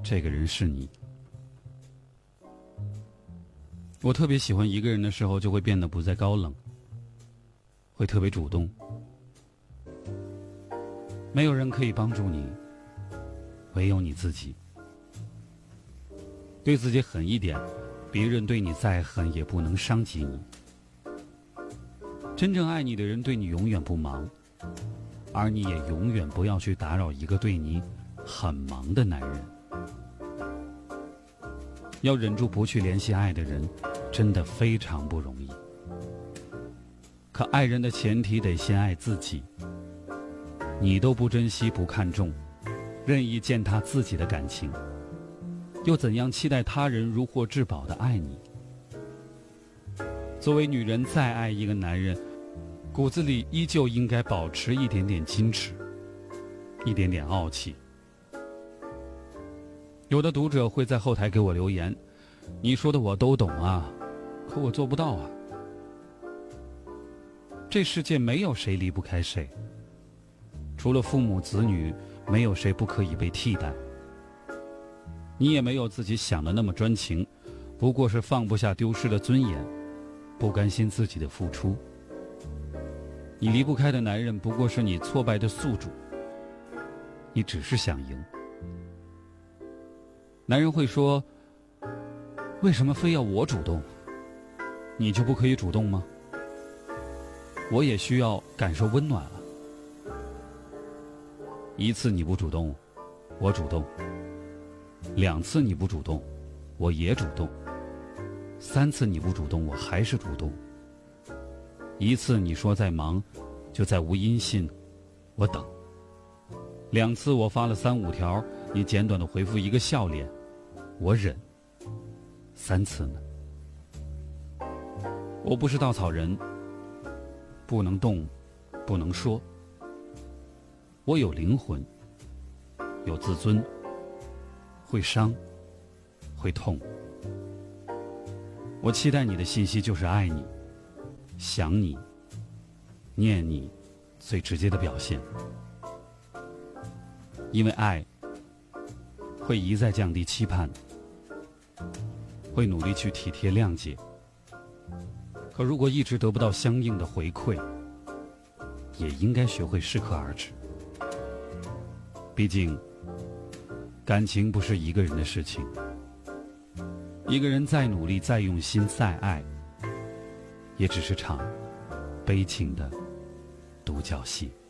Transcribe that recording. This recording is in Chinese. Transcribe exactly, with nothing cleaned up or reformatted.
这个人是你。我特别喜欢一个人的时候，就会变得不再高冷，会特别主动。没有人可以帮助你，唯有你自己。对自己狠一点，别人对你再狠也不能伤及你。真正爱你的人对你永远不忙，而你也永远不要去打扰一个对你很忙的男人。要忍住不去联系爱的人，真的非常不容易。可爱人的前提得先爱自己。你都不珍惜不看重，任意践踏自己的感情，又怎样期待他人如获至宝的爱你？作为女人，再爱一个男人，骨子里依旧应该保持一点点矜持，一点点傲气。有的读者会在后台给我留言，你说的我都懂啊，可我做不到啊。这世界没有谁离不开谁，除了父母子女，没有谁不可以被替代。你也没有自己想的那么专情，不过是放不下丢失的尊严，不甘心自己的付出。你离不开的男人，不过是你挫败的宿主，你只是想赢。男人会说，为什么非要我主动？你就不可以主动吗？我也需要感受温暖啊。一次你不主动，我主动；两次你不主动，我也主动；三次你不主动，我还是主动；一次你说在忙，就在无音信，我等；两次我发了三五条，你简短的回复一个笑脸，我忍；三次呢？我不是稻草人，不能动，不能说。我有灵魂，有自尊，会伤，会痛。我期待你的信息就是爱你，想你，念你，最直接的表现。因为爱会一再降低期盼，会努力去体贴谅解。可如果一直得不到相应的回馈，也应该学会适可而止。毕竟感情不是一个人的事情，一个人再努力再用心再爱，也只是场悲情的独角戏。